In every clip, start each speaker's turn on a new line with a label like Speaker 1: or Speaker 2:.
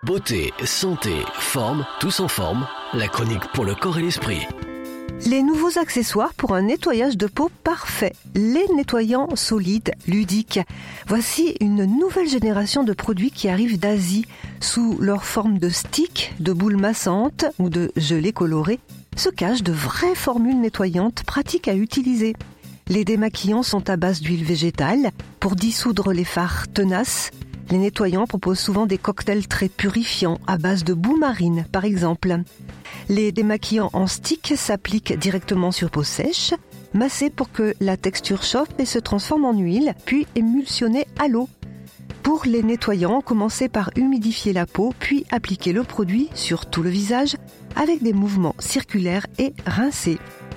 Speaker 1: Beauté, santé, forme, tous en forme. La chronique pour le corps et l'esprit.
Speaker 2: Les nouveaux accessoires pour un nettoyage de peau parfait. Les nettoyants solides, ludiques. Voici une nouvelle génération de produits qui arrivent d'Asie. Sous leur forme de sticks, de boules massantes ou de gelées colorées, se cachent de vraies formules nettoyantes pratiques à utiliser. Les démaquillants sont à base d'huile végétale pour dissoudre les fards tenaces. Les nettoyants proposent souvent des cocktails très purifiants à base de boue marine, par exemple. Les démaquillants en stick s'appliquent directement sur peau sèche, massée pour que la texture chauffe et se transforme en huile, puis émulsionnée à l'eau. Pour les nettoyants, commencez par humidifier la peau, puis appliquer le produit sur tout le visage avec des mouvements circulaires et rincez.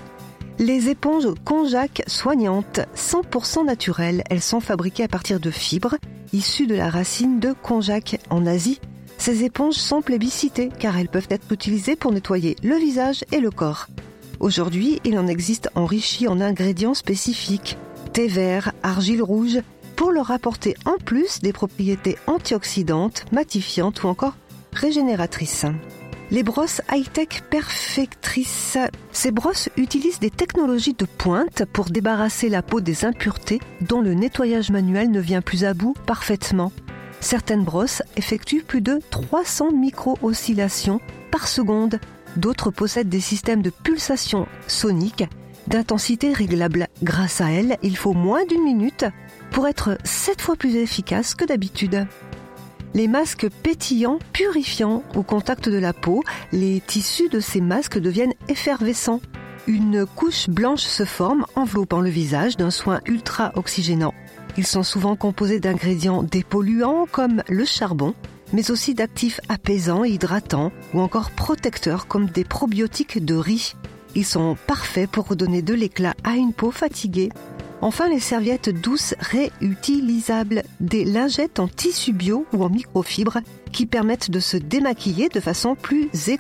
Speaker 2: Les éponges Konjac soignantes, 100% naturelles, elles sont fabriquées à partir de fibres issues de la racine de konjac en Asie. Ces éponges sont plébiscitées car elles peuvent être utilisées pour nettoyer le visage et le corps. Aujourd'hui, il en existe enrichis en ingrédients spécifiques, thé vert, argile rouge, pour leur apporter en plus des propriétés antioxydantes, matifiantes ou encore régénératrices. Les brosses high-tech perfectrices. Ces brosses utilisent des technologies de pointe pour débarrasser la peau des impuretés dont le nettoyage manuel ne vient plus à bout parfaitement. Certaines brosses effectuent plus de 300 micro-oscillations par seconde. D'autres possèdent des systèmes de pulsation sonique d'intensité réglable. Grâce à elles, il faut moins d'une minute pour être 7 fois plus efficace que d'habitude. Les masques pétillants, purifiants au contact de la peau, les tissus de ces masques deviennent effervescents. Une couche blanche se forme, enveloppant le visage d'un soin ultra oxygénant. Ils sont souvent composés d'ingrédients dépolluants comme le charbon, mais aussi d'actifs apaisants, hydratants ou encore protecteurs comme des probiotiques de riz. Ils sont parfaits pour redonner de l'éclat à une peau fatiguée. Enfin, les serviettes douces réutilisables, des lingettes en tissu bio ou en microfibre qui permettent de se démaquiller de façon plus